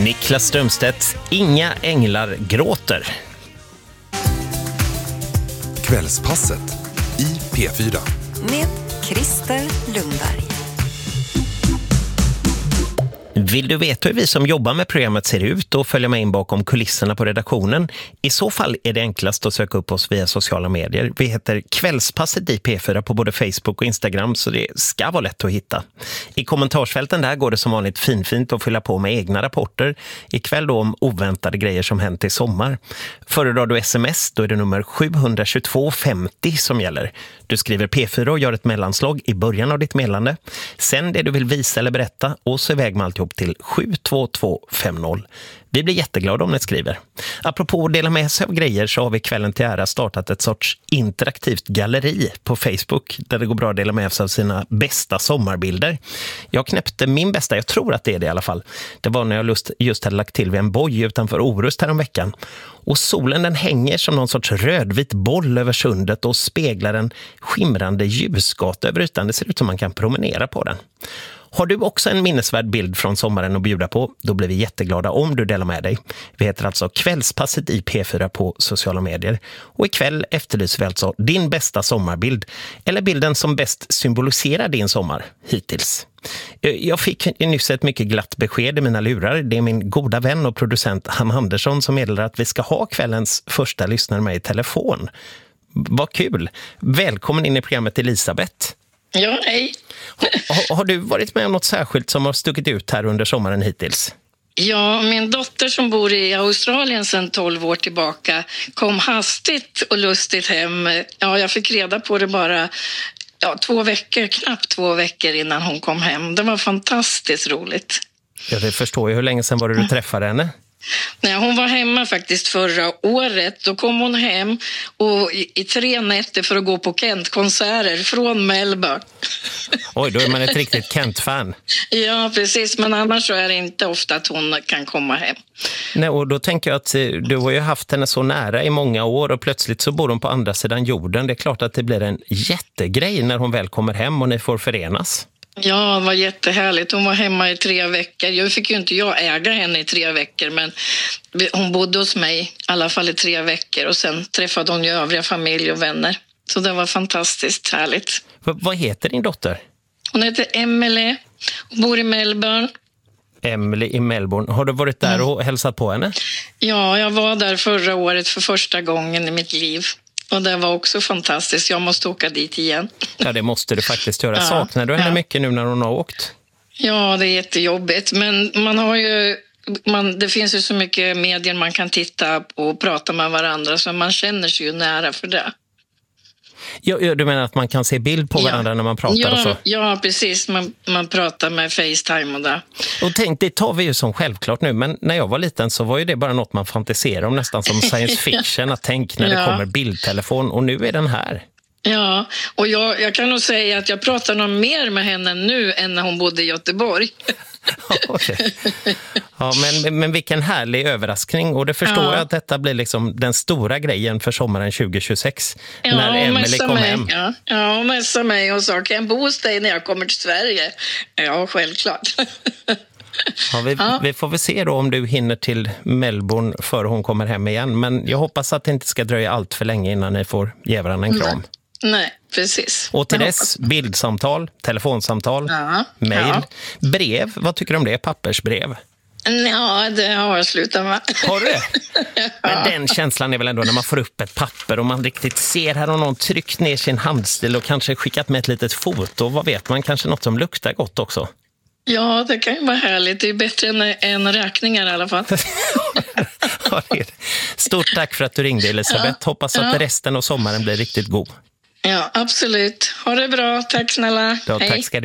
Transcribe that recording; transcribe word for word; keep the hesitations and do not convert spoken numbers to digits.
Niklas Strömstedt, Inga änglar gråter. Kvällspasset i P fyra. Med Christer Lundberg. Vill du veta hur vi som jobbar med programmet ser ut och följa med in bakom kulisserna på redaktionen? I så fall är det enklast att söka upp oss via sociala medier. Vi heter Kvällspasset i P fyra på både Facebook och Instagram, så det ska vara lätt att hitta. I kommentarsfälten där går det som vanligt finfint att fylla på med egna rapporter. Ikväll då om oväntade grejer som hänt i sommar. Föredrar du sms, då är det nummer sju två två femtio som gäller. Du skriver P fyra och gör ett mellanslag i början av ditt meddelande. Sen det du vill visa eller berätta och så väg med alltihop till sju två två fem noll. Vi blir jätteglada om ni skriver. Apropå att dela med sig av grejer så har vi kvällen till ära startat ett sorts interaktivt galleri på Facebook där det går bra att dela med sig av sina bästa sommarbilder. Jag knäppte min bästa, jag tror att det är det i alla fall. Det var när jag just, just hade lagt till vid en boj utanför Orust här om veckan. Och solen den hänger som någon sorts rödvit boll över sundet och speglar en skimrande ljusgata över ytan. Det ser ut som man kan promenera på den. Har du också en minnesvärd bild från sommaren att bjuda på? Då blir vi jätteglada om du delar med dig. Vi heter alltså Kvällspasset i P fyra på sociala medier. Och ikväll efterlyser vi alltså din bästa sommarbild. Eller bilden som bäst symboliserar din sommar hittills. Jag fick nyss ett mycket glatt besked i mina lurar. Det är min goda vän och producent Hanna Andersson som meddelar att vi ska ha kvällens första lyssnare med i telefon. Vad kul! Välkommen in i programmet, Elisabeth. Ja, hej. Har, har du varit med om något särskilt som har stuckit ut här under sommaren hittills? Ja, min dotter som bor i Australien sedan tolv år tillbaka kom hastigt och lustigt hem. Ja, jag fick reda på det bara ja, två veckor, knappt två veckor innan hon kom hem. Det var fantastiskt roligt. Ja, det förstår jag. Hur länge sedan var det du träffade henne? Nej, hon var hemma faktiskt förra året. Då kom hon hem och i, i tre nätter för att gå på Kent-konserter från Melbourne. Oj, då är man ett riktigt Kent-fan. Ja, precis. Men annars så är det inte ofta att hon kan komma hem. Nej, och då tänker jag att du har ju haft henne så nära i många år och plötsligt så bor hon på andra sidan jorden. Det är klart att det blir en jättegrej när hon väl kommer hem och ni får förenas. Ja, det var jättehärligt. Hon var hemma i tre veckor. Jag fick ju inte jag äga henne i tre veckor, men hon bodde hos mig i alla fall i tre veckor. Och sen träffade hon ju övriga familj och vänner. Så det var fantastiskt härligt. V- vad heter din dotter? Hon heter Emily och bor i Melbourne. Emily i Melbourne. Har du varit där och mm. hälsat på henne? Ja, jag var där förra året för första gången i mitt liv. Och det var också fantastiskt. Jag måste åka dit igen. Ja, det måste du faktiskt göra. Ja, saknar du henne ja. mycket nu när hon har åkt? Ja, det är jättejobbigt. Men man har ju... Man, det finns ju så mycket medier man kan titta på och prata med varandra. Så man känner sig ju nära för det. Ja, du menar att man kan se bild på varandra ja. när man pratar ja, och så? Ja, precis. Man, man pratar med FaceTime och det. Och tänk, det tar vi ju som självklart nu. Men när jag var liten så var ju det bara något man fantiserade om, nästan som science fiction. Att tänk när ja. det kommer bildtelefon. Och nu är den här. Ja, och jag, jag kan nog säga att jag pratar nog mer med henne nu än när hon bodde i Göteborg. Okay. Ja, men, men vilken härlig överraskning. Och det förstår ja. jag att detta blir liksom den stora grejen för sommaren tjugo tjugosex. Ja, när Emily kom mig. hem. Ja, ja, hon messade mig och sa, kan jag bo hos dig när jag kommer till Sverige? Ja, självklart. Ja, vi, ja. vi får väl se då om du hinner till Melbourne för hon kommer hem igen. Men jag hoppas att det inte ska dröja allt för länge innan ni får ge varandra en kram. Nej. Nej, precis. Och till jag dess hoppas. bildsamtal, telefonsamtal, ja, mejl, ja. brev. Vad tycker du om det? Pappersbrev? Ja, det har jag slutat med. Har du det? ja. Men den känslan är väl ändå när man får upp ett papper och man riktigt ser här och någon tryckt ner sin handstil och kanske skickat med ett litet foto. Vad vet man? Kanske något som luktar gott också. Ja, det kan ju vara härligt. Det är bättre än, än räkningar i alla fall. ja, det är det. Stort tack för att du ringde, Elisabeth. Ja. Hoppas att ja. resten av sommaren blir riktigt god. Ja, absolut. Ha det bra. Tack snälla. Ja, Hej. tack ska du.